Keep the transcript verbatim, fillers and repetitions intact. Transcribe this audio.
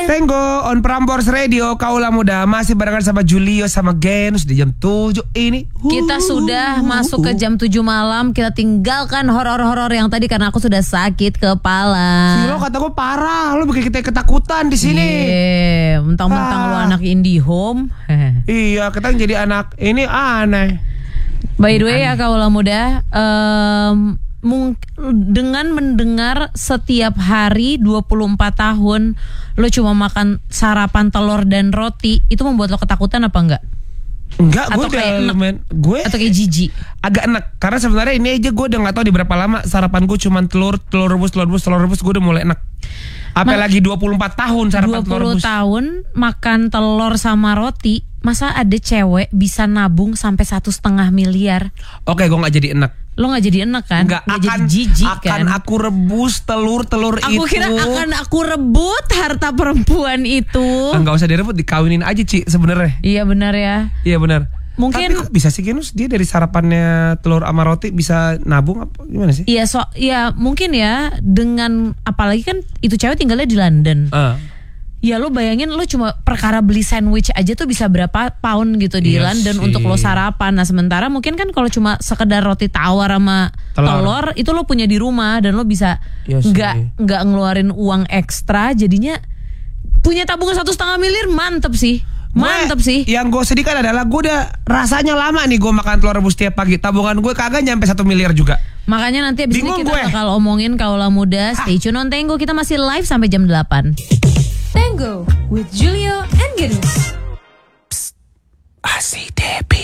Tenggo on Prambors Radio, Kaula Muda masih barengan sama Julio sama Genus di jam tujuh ini. Kita sudah masuk ke jam tujuh malam. Kita tinggalkan horor-horor yang tadi karena aku sudah sakit kepala. Siro kata gue parah, lu bikin kita ketakutan di sini. Iya, mentang-mentang Ah. lu anak IndiHome. Iya, kita jadi anak ini aneh. By the way ya Kaula Muda, um, mung- dengan mendengar setiap hari dua puluh empat tahun lo cuma makan sarapan telur dan roti, itu membuat lo ketakutan apa enggak? Enggak, gue Atau udah kayak enak? lumayan, gue Atau kayak jijik? agak enak karena sebenarnya ini aja gue udah nggak tahu di berapa lama sarapan gue cuma telur telur rebus telur rebus telur rebus gue udah mulai enak. Apalagi dua puluh empat tahun sarapan dua telur puluh rebus. tahun makan telur sama roti, masa ada cewek bisa nabung sampai satu setengah miliar? Oke, gue nggak jadi enak. Lo nggak jadi enak kan? Nggak Nggak akan jadi jijik akan kan? aku rebus telur telur itu. Aku kira akan aku rebut harta perempuan itu. Enggak usah direbut, dikawinin aja Ci sebenarnya. Iya benar ya. Iya benar. Mungkin- Tapi kok bisa sih Genus dia dari sarapannya telur sama roti bisa nabung apa gimana sih? Iya so, ya mungkin ya dengan apalagi kan itu cewek tinggalnya di London. Ah. Ya lo bayangin lo cuma perkara beli sandwich aja tuh bisa berapa pound gitu di Iya London sih. untuk lo sarapan. Nah sementara mungkin kan kalau cuma sekedar roti tawar sama Telur. telur, itu lo punya di rumah dan lo bisa Iya sih. nggak nggak ngeluarin uang ekstra, jadinya punya tabungan satu setengah miliar, mantep sih, mantep Gue- sih. Yang gue sedihkan adalah gue udah rasanya lama nih gue makan telur rebus tiap pagi. Tabungan gue kagak nyampe satu miliar juga. Makanya nanti abis Bingung ini kita gue. bakal omongin Kaula Muda. Stay tune on Tenggo, kita masih live sampai jam delapan. Tango with Julio and Genus. Asi Debi.